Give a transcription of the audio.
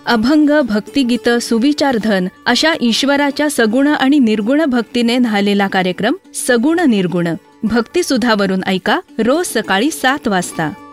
अभंग, भक्तिगीत, सुविचारधन अशा ईश्वराच्या सगुण आणि निर्गुण भक्तीने न्हालेला कार्यक्रम सगुण निर्गुण भक्तिसुधावरून ऐका रोज सकाळी 7 वाजता.